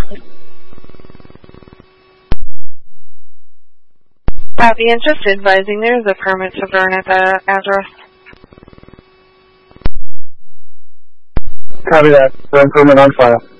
Copy, and just advising there is a permit to burn at the address. Copy that. Burn permit on file.